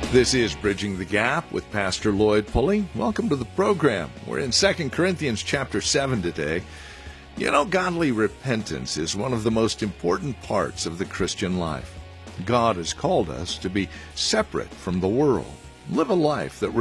This is Bridging the Gap with Pastor Lloyd Pulley. Welcome to the program. We're in 2 Corinthians chapter 7 today. You know, godly repentance is one of the most important parts of the Christian life. God has called us to be separate from the world, live a life that